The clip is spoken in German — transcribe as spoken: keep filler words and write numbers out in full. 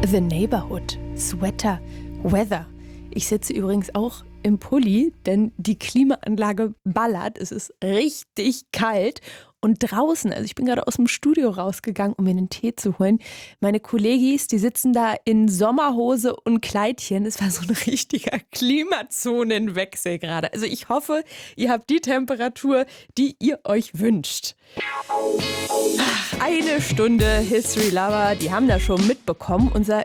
The Neighborhood, Sweater, Weather. Ich sitze übrigens auch im Pulli, denn die Klimaanlage ballert. Es ist richtig kalt. Und draußen, also ich bin gerade aus dem Studio rausgegangen, um mir einen Tee zu holen. Meine Kollegis, die sitzen da in Sommerhose und Kleidchen. Es war so ein richtiger Klimazonenwechsel gerade. Also ich hoffe, ihr habt die Temperatur, die ihr euch wünscht. Eine Stunde History Lover, die haben das schon mitbekommen. Unser